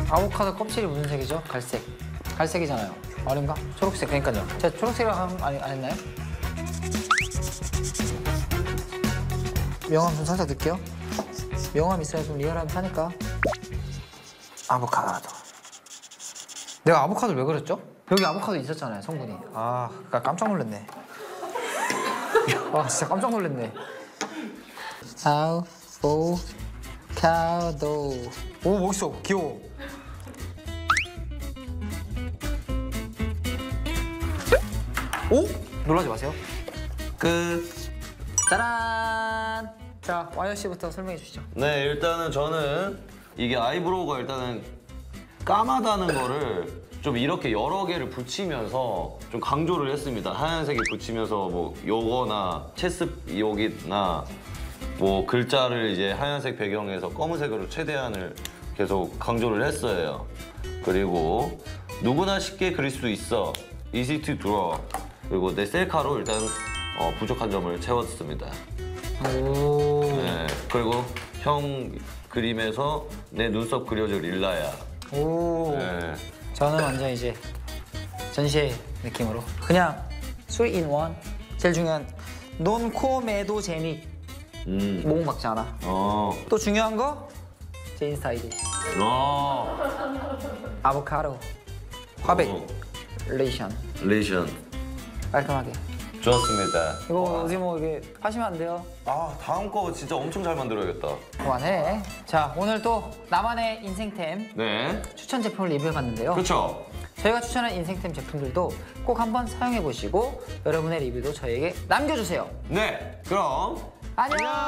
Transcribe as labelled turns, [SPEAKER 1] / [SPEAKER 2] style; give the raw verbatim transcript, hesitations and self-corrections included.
[SPEAKER 1] 아보카도 껍질이 무슨 색이죠? 갈색. 갈색이잖아요. 아닌가? 초록색. 그러니까요. 제가 초록색이라고 한, 안, 안 했나요? 명암 좀 살짝 넣을게요. 명암 있어야 좀 리얼하게 사니까. 아보카도. 내가 아보카도를 왜 그랬죠? 여기 아보카도 있었잖아요, 성분이. 아, 그러니까 깜짝 놀랐네. 아, 진짜 깜짝 놀랐네. 아보카도. 오, 멋있어. 귀여워. 오? 놀라지 마세요. 끝. 짜란. 자, 와이어 씨부터 설명해 주시죠.
[SPEAKER 2] 네, 일단은 저는 이게 아이브로우가 일단은 까마다는 거를 좀 이렇게 여러 개를 붙이면서 좀 강조를 했습니다. 하얀색에 붙이면서 뭐 요거나 체습 여기나 뭐 글자를 이제 하얀색 배경에서 검은색으로 최대한을 계속 강조를 했어요. 그리고 누구나 쉽게 그릴 수 있어. Easy to draw. 그리고 내 셀카로 일단 어, 부족한 점을 채웠습니다.
[SPEAKER 1] 오.
[SPEAKER 2] 네, 그리고 형 그림에서 내 눈썹 그려줄 릴라야.
[SPEAKER 1] 오.
[SPEAKER 2] 네.
[SPEAKER 1] 저는 완전 이제 전시회 느낌으로 그냥 three in one. 제일 중요한 논코 매도 재미.
[SPEAKER 2] 음.
[SPEAKER 1] 몽 박지 않아.
[SPEAKER 2] 어.
[SPEAKER 1] 또 중요한 거 제 인스타 아이디.
[SPEAKER 2] 어.
[SPEAKER 1] 아보카도. 화백.
[SPEAKER 2] 어.
[SPEAKER 1] 레이션.
[SPEAKER 2] 레이션.
[SPEAKER 1] 깔끔하게.
[SPEAKER 2] 좋았습니다.
[SPEAKER 1] 이거 어디 뭐 이게 하시면 안 돼요.
[SPEAKER 2] 아, 다음 거 진짜 엄청 잘 만들어야겠다.
[SPEAKER 1] 그만해. 자, 오늘 또 나만의 인생템
[SPEAKER 2] 네.
[SPEAKER 1] 추천 제품을 리뷰해봤는데요.
[SPEAKER 2] 그렇죠.
[SPEAKER 1] 저희가 추천한 인생템 제품들도 꼭 한번 사용해보시고 여러분의 리뷰도 저희에게 남겨주세요.
[SPEAKER 2] 네. 그럼
[SPEAKER 1] 안녕!